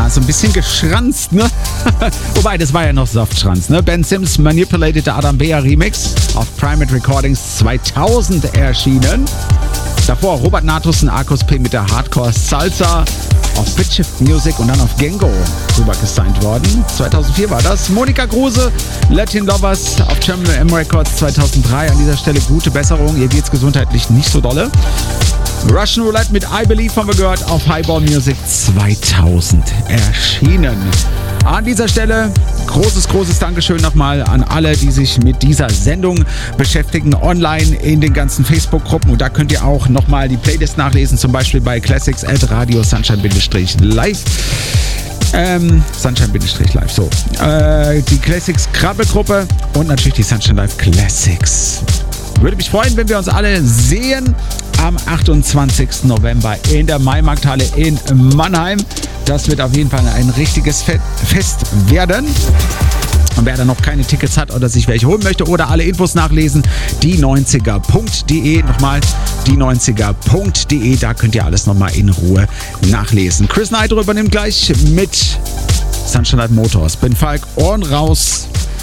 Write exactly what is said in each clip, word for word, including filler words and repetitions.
Ja, so ein bisschen geschranzt, ne? Wobei, das war ja noch Softschranz, ne? Ben Sims Manipulated Adam Bea Remix auf Primate Recordings zweitausend erschienen. Davor Robert Natus und Arcus P mit der Hardcore Salsa auf Bitshift Music und dann auf Gengo rüber gesigned worden. zweitausendvier war das. Monika Kruse, Latin Lovers auf German M Records zweitausenddrei. An dieser Stelle gute Besserung. Ihr geht's gesundheitlich nicht so dolle. Russian Roulette mit I Believe haben wir gehört auf Highball Music zweitausend erschienen. An dieser Stelle großes, großes Dankeschön nochmal an alle, die sich mit dieser Sendung beschäftigen, online in den ganzen Facebook-Gruppen. Und da könnt ihr auch nochmal die Playlist nachlesen, zum Beispiel bei Classics at Radio Sunshine-Live. Ähm, Sunshine-Live, so. Äh, die Classics Krabbelgruppe und natürlich die Sunshine Live Classics. Würde mich freuen, wenn wir uns alle sehen am achtundzwanzigsten November in der Maimarkthalle in Mannheim. Das wird auf jeden Fall ein richtiges Fest werden. Und wer da noch keine Tickets hat oder sich welche holen möchte oder alle Infos nachlesen, die neunziger punkt de. Nochmal, die neunziger punkt de. Da könnt ihr alles nochmal in Ruhe nachlesen. Chris Nitro übernimmt gleich mit Sunshine Live Motors. Bin Falk, Ohren raus.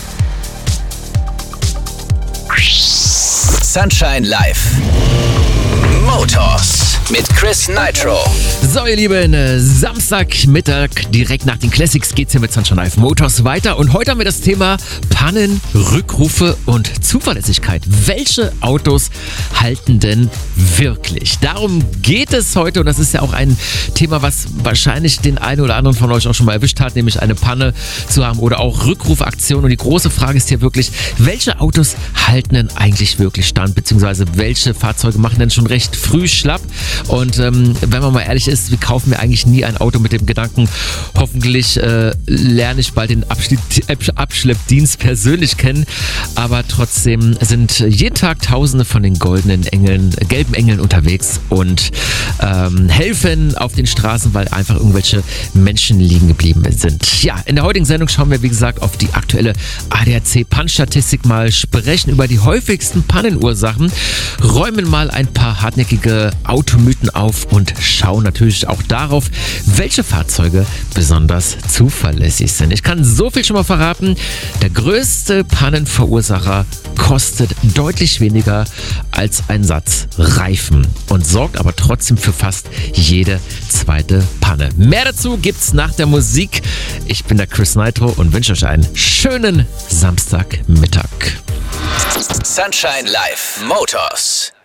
Sunshine Live Motors mit Chris Nitro. So, ihr Lieben, Samstagmittag, direkt nach den Classics geht's hier mit Sunshine Live Motors weiter. Und heute haben wir das Thema Pannen, Rückrufe und Zuverlässigkeit. Welche Autos halten denn wirklich? Darum geht es heute und das ist ja auch ein Thema, was wahrscheinlich den einen oder anderen von euch auch schon mal erwischt hat, nämlich eine Panne zu haben oder auch Rückrufaktionen. Und die große Frage ist hier wirklich, welche Autos halten denn eigentlich wirklich stand, beziehungsweise welche Fahrzeuge machen denn schon recht früh schlapp? Und ähm, wenn man mal ehrlich ist, wir kaufen mir eigentlich nie ein Auto mit dem Gedanken, hoffentlich äh, lerne ich bald den Abschle- Abschleppdienst persönlich kennen. Aber trotzdem sind jeden Tag Tausende von den goldenen Engeln, äh, gelben Engeln unterwegs und ähm, helfen auf den Straßen, weil einfach irgendwelche Menschen liegen geblieben sind. Ja, in der heutigen Sendung schauen wir, wie gesagt, auf die aktuelle A D A C-Pannstatistik, mal sprechen über die häufigsten Pannenursachen, räumen mal ein paar hartnäckige Automythen auf und schauen natürlich auch darauf, welche Fahrzeuge besonders zuverlässig sind. Ich kann so viel schon mal verraten, der größte Pannenverursacher kostet deutlich weniger als ein Satz Reifen und sorgt aber trotzdem für fast jede zweite Panne. Mehr dazu gibt's nach der Musik. Ich bin der Chris Nitro und wünsche euch einen schönen Samstagmittag. Sunshine Live Motors.